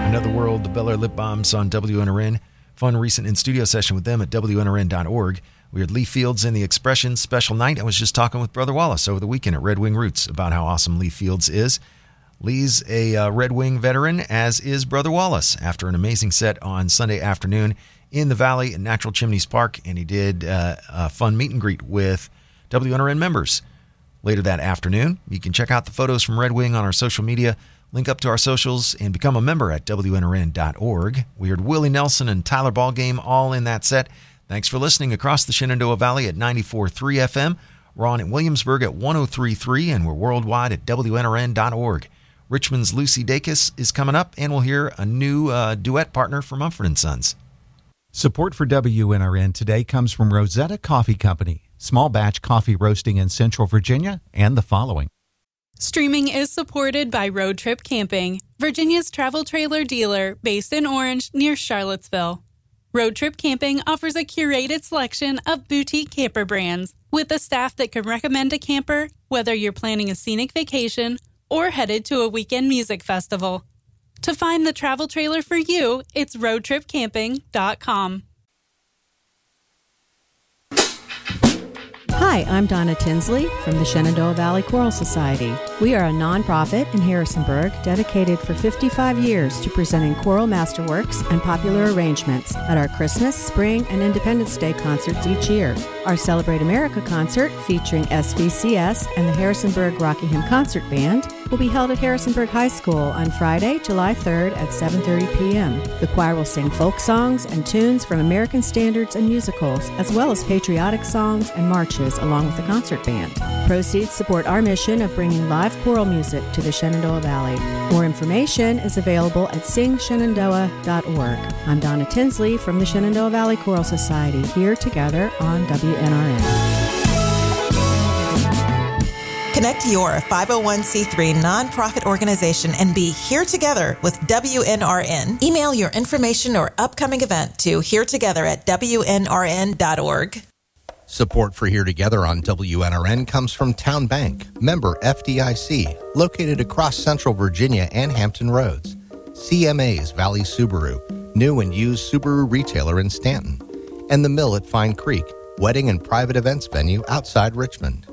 Another World, the Bel Air Lip Bombs on WNRN. Fun recent in-studio session with them at WNRN.org. We had Lee Fields in the Expressions special night. I was just talking with Brother Wallace over the weekend at Red Wing Roots about how awesome Lee Fields is. Lee's a Red Wing veteran, as is Brother Wallace, after an amazing set on Sunday afternoon in the Valley at Natural Chimneys Park, and he did a fun meet and greet with WNRN members. Later that afternoon, you can check out the photos from Red Wing on our social media, link up to our socials, and become a member at WNRN.org. We heard Willie Nelson and Tyler Ballgame all in that set. Thanks for listening across the Shenandoah Valley at 94.3 FM. We're on in Williamsburg at 103.3, and we're worldwide at WNRN.org. Richmond's Lucy Dacus is coming up, and we'll hear a new duet partner from Mumford & Sons. Support for WNRN today comes from Rosetta Coffee Company, small batch coffee roasting in Central Virginia, and the following. Streaming is supported by Road Trip Camping, Virginia's travel trailer dealer based in Orange near Charlottesville. Road Trip Camping offers a curated selection of boutique camper brands with a staff that can recommend a camper whether you're planning a scenic vacation or headed to a weekend music festival. To find the travel trailer for you, it's roadtripcamping.com. Hi, I'm Donna Tinsley from the Shenandoah Valley Choral Society. We are a nonprofit in Harrisonburg dedicated for 55 years to presenting choral masterworks and popular arrangements at our Christmas, Spring, and Independence Day concerts each year. Our Celebrate America concert featuring SVCS and the Harrisonburg Rockingham Concert Band will be held at Harrisonburg High School on Friday, July 3rd at 7:30 p.m. The choir will sing folk songs and tunes from American standards and musicals, as well as patriotic songs and marches along with the concert band. Proceeds support our mission of bringing live choral music to the Shenandoah Valley. More information is available at singshenandoah.org. I'm Donna Tinsley from the Shenandoah Valley Choral Society, here together on WNRN. Connect your 501c3 nonprofit organization and be here together with WNRN. Email your information or upcoming event to heretogether@WNRN.org. Support for Here Together on WNRN comes from Town Bank, member FDIC, located across Central Virginia and Hampton Roads. CMA's Valley Subaru, new and used Subaru retailer in Stanton. And The Mill at Fine Creek, wedding and private events venue outside Richmond.